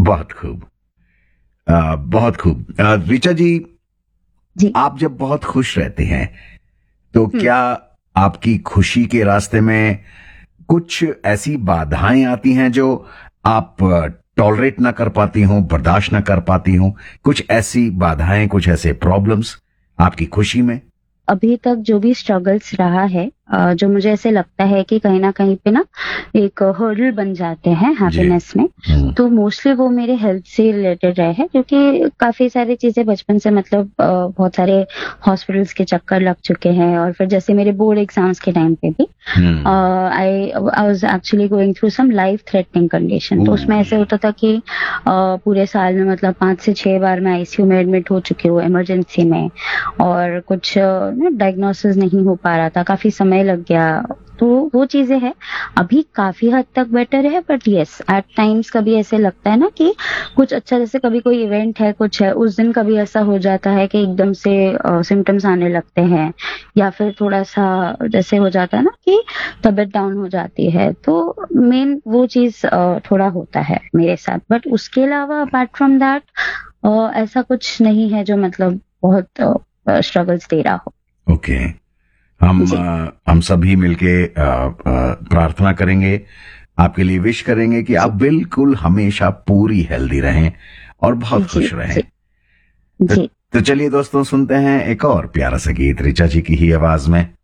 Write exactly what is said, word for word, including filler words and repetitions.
बहुत खूब। आ, बहुत खूब। आ, ऋचा जी, जी। आप जब बहुत खुश रहते हैं तो हम्म। क्या आपकी खुशी के रास्ते में कुछ ऐसी बाधाएं आती हैं जो आप टॉलरेट ना कर पाती हो, बर्दाश्त ना कर पाती हो? कुछ ऐसी बाधाएं, कुछ ऐसे प्रॉब्लम्स आपकी खुशी में? अभी तक जो भी स्ट्रगल्स रहा है, अ, जो मुझे ऐसे लगता है कि कहीं ना कहीं पे ना एक हर्डल बन जाते हैं जी। हैप्पीनेस में, हम्म, तो मोस्टली वो मेरे हेल्थ से रिलेटेड रहे हैं, क्योंकि काफी सारी चीजें बचपन से मतलब अ, बहुत सारे हॉस्पिटल्स के चक्कर लग चुके हैं, और फिर जैसे मेरे बोर्ड एग्जाम्स के टाइम पे भी हम्म, आई I was actually going through some life threatening condition. तो उसमें ऐसे होता था कि अ, पूरे साल में मतलब पांच से छह बार मैं आईसीयू में एडमिट हो चुकी हूँ, इमरजेंसी में, और कुछ डायग्नोसिस नहीं हो पा रहा था, काफी समय लग गया। तो वो चीजें हैं, अभी काफी हद तक बेटर है, बट यस एट टाइम्स कभी ऐसे लगता है ना कि कुछ अच्छा, जैसे कभी कोई इवेंट है, कुछ है, उस दिन कभी ऐसा हो जाता है कि एकदम से सिम्टम्स आने लगते हैं, या फिर थोड़ा सा जैसे हो जाता है ना कि तबीयत डाउन हो जाती है। तो मेन वो चीज अ, थोड़ा होता है मेरे साथ, बट उसके अलावा अपार्ट फ्रॉम दैट ऐसा कुछ नहीं है जो मतलब बहुत स्ट्रगल्स दे रहा हो। ओके। हम जी। अ, हम सभी मिलके अ, अ, प्रार्थना करेंगे, आपके लिए विश करेंगे कि आप जी। बिल्कुल हमेशा पूरी हेल्दी रहें और बहुत जी। खुश रहें। जी। तो, जी। तो चलिए दोस्तों, सुनते हैं एक और प्यारा सा गीत ऋचा जी की ही आवाज में।